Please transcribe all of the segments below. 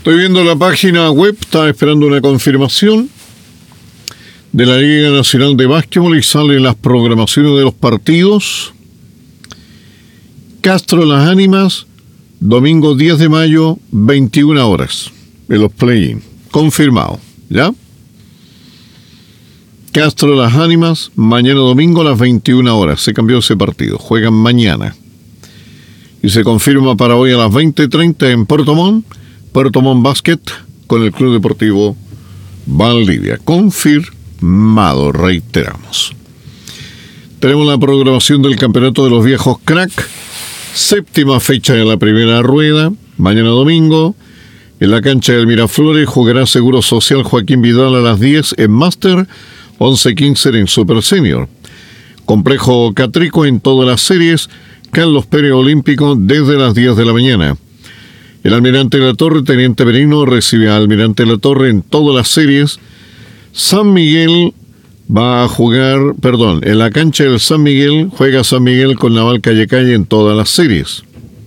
Estoy viendo la página web, estaba esperando una confirmación de la Liga Nacional de Básquetbol y salen las programaciones de los partidos. Castro Las Ánimas, domingo 10 de mayo, 21 horas, en los play-in. Confirmado, ¿ya? Castro Las Ánimas, mañana domingo a las 21 horas. Se cambió ese partido, juegan mañana. Y se confirma para hoy a las 20:30 en Puerto Montt Básquet con el Club Deportivo Valdivia. Confirmado, reiteramos. Tenemos la programación del Campeonato de los Viejos Crack. Séptima fecha de la primera rueda. Mañana domingo, en la cancha del Miraflores, jugará Seguro Social Joaquín Vidal a las 10 en Master, 11-15 en Super Senior. Complejo Catrico en todas las series. Carlos Pérez Olímpico desde las 10 de la mañana. El Almirante de la Torre, Teniente Merino, recibe a Almirante de la Torre en todas las series. San Miguel va a jugar, en la cancha del San Miguel, juega San Miguel con Naval Calle en todas las series.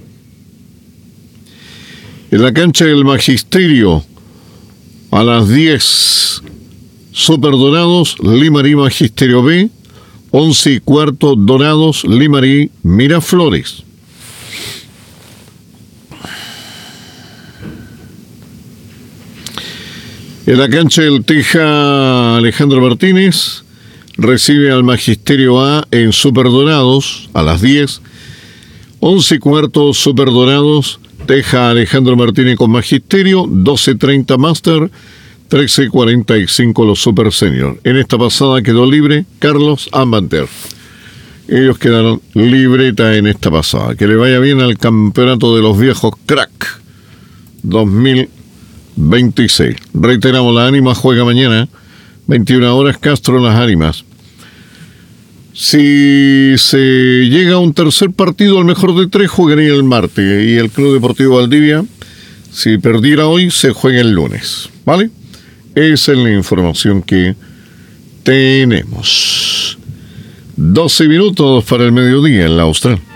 En la cancha del Magisterio, a las 10, Super Dorados, Limarí Magisterio B, 11:15, Dorados, Limarí, Miraflores. En la cancha del Teja, Alejandro Martínez recibe al Magisterio A en Super Dorados a las 10. 11:15, Super Dorados, Teja, Alejandro Martínez con Magisterio, 12:30 Master, 13:45 los Super Senior. En esta pasada quedó libre Carlos Ambanter. Ellos quedaron libreta en esta pasada. Que le vaya bien al Campeonato de los Viejos Crack 2026. Reiteramos, la Ánimas juega mañana, 21 horas, Castro Las Ánimas. Si se llega a un tercer partido, al mejor de 3, jugaría el martes. Y el Club Deportivo Valdivia, si perdiera hoy, se juega el lunes. ¿Vale? Esa es la información que tenemos. 12 minutos para el mediodía en la Austral.